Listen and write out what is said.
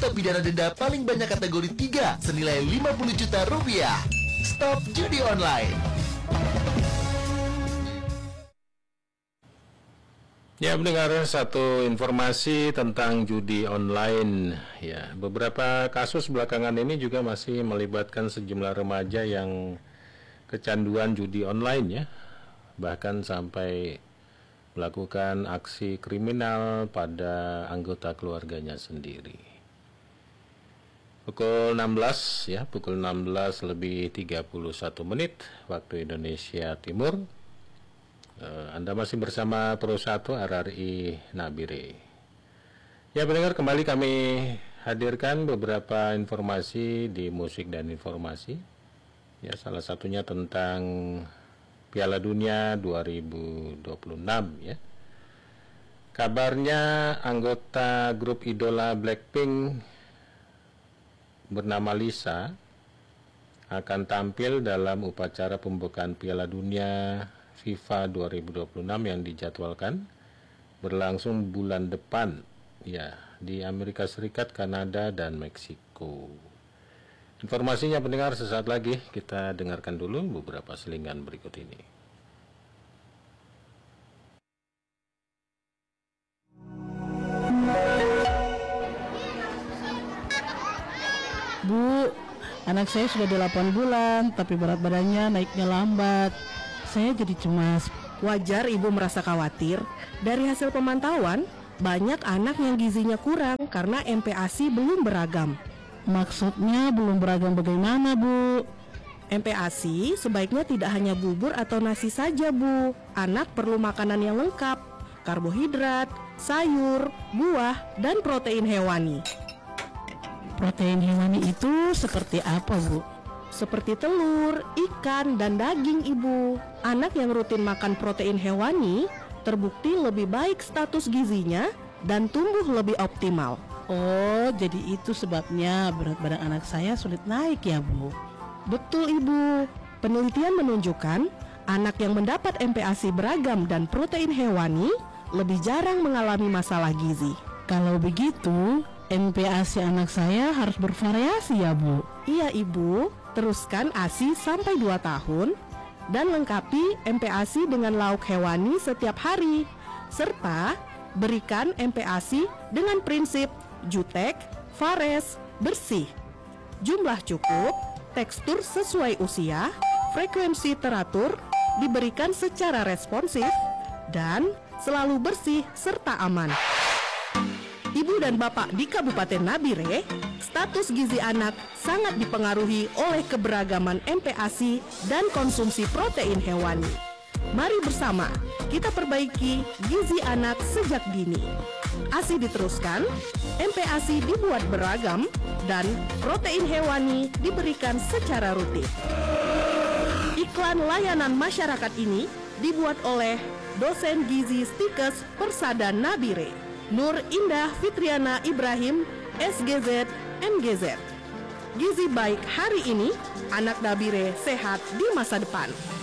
atau pidana denda paling banyak kategori 3 senilai 50 juta rupiah. Stop judi online. Ya, mendengar satu informasi tentang judi online. Ya, beberapa kasus belakangan ini juga masih melibatkan sejumlah remaja yang kecanduan judi online ya. Bahkan sampai melakukan aksi kriminal pada anggota keluarganya sendiri. Pukul 16 ya, pukul 16 lebih 31 menit waktu Indonesia Timur. Anda masih bersama Pro 1 RRI Nabire. Ya, pendengar, kembali kami hadirkan beberapa informasi di musik dan informasi. Ya, salah satunya tentang Piala Dunia 2026 ya. Kabarnya anggota grup idola Blackpink bernama Lisa akan tampil dalam upacara pembukaan Piala Dunia FIFA 2026 yang dijadwalkan berlangsung bulan depan ya di Amerika Serikat, Kanada, dan Meksiko. Informasinya pendengar sesaat lagi, kita dengarkan dulu beberapa selingan berikut ini. Bu, anak saya sudah 8 bulan tapi berat badannya naiknya lambat. Saya jadi cemas. Wajar ibu merasa khawatir. Dari hasil pemantauan, banyak anak yang gizinya kurang karena MPASI belum beragam. Maksudnya belum beragam bagaimana, Bu? MPASI sebaiknya tidak hanya bubur atau nasi saja, Bu. Anak perlu makanan yang lengkap, karbohidrat, sayur, buah, dan protein hewani. Protein hewani itu seperti apa, Bu? Seperti telur, ikan, dan daging, Ibu. Anak yang rutin makan protein hewani terbukti lebih baik status gizinya dan tumbuh lebih optimal. Oh, jadi itu sebabnya berat badan anak saya sulit naik ya, Bu? Betul, Ibu. Penelitian menunjukkan anak yang mendapat MPASI beragam dan protein hewani lebih jarang mengalami masalah gizi. Kalau begitu, MPASI anak saya harus bervariasi ya, Bu? Iya, Ibu. Teruskan ASI sampai 2 tahun dan lengkapi MPASI dengan lauk hewani setiap hari, serta berikan MPASI dengan prinsip jutek, vares, bersih. Jumlah cukup, tekstur sesuai usia, frekuensi teratur, diberikan secara responsif, dan selalu bersih serta aman. Ibu dan Bapak di Kabupaten Nabire, status gizi anak sangat dipengaruhi oleh keberagaman MPASI dan konsumsi protein hewani. Mari bersama kita perbaiki gizi anak sejak dini. ASI diteruskan, MPASI dibuat beragam, dan protein hewani diberikan secara rutin. Iklan layanan masyarakat ini dibuat oleh dosen gizi Stikes Persada Nabire, Nur Indah Fitriana Ibrahim, SGZ, MGZ. Gizi baik hari ini, anak Nabire sehat di masa depan.